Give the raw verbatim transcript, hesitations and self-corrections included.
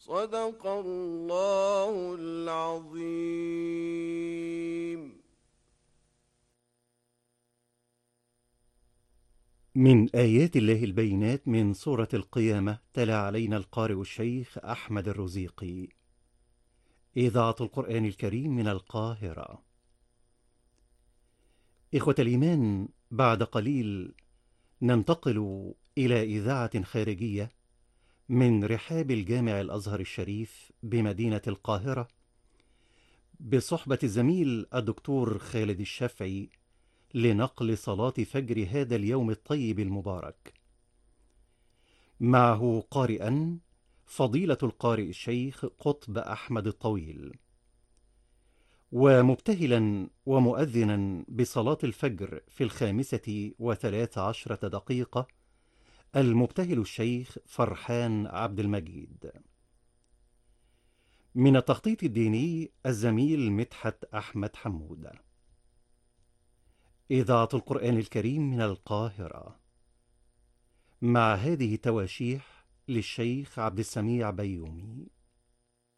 صدق الله العظيم. من آيات الله البينات من سورة القيامة تلا علينا القارئ الشيخ أحمد الرزيقي. إذاعة القرآن الكريم من القاهرة. إخوة الإيمان، بعد قليل ننتقل إلى إذاعة خارجية من رحاب الجامع الأزهر الشريف بمدينة القاهرة، بصحبة الزميل الدكتور خالد الشافعي، لنقل صلاة فجر هذا اليوم الطيب المبارك. معه قارئا فضيلة القارئ الشيخ قطب أحمد الطويل، ومبتهلا ومؤذنا بصلاة الفجر في الخامسة وثلاث عشرة دقيقة المبتهل الشيخ فرحان عبد المجيد. من التخطيط الديني الزميل مدحت أحمد حمود. إذاعة القرآن الكريم من القاهرة، مع هذه التواشيح للشيخ عبد السميع بيومي.